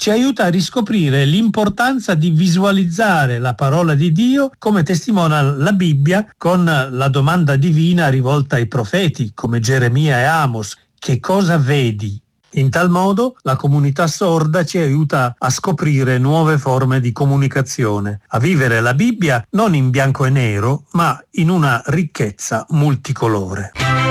ci aiuta a riscoprire l'importanza di visualizzare la parola di Dio, come testimonia la Bibbia con la domanda divina rivolta ai profeti come Geremia e Amos: che cosa vedi? In tal modo la comunità sorda ci aiuta a scoprire nuove forme di comunicazione, a vivere la Bibbia non in bianco e nero, ma in una ricchezza multicolore.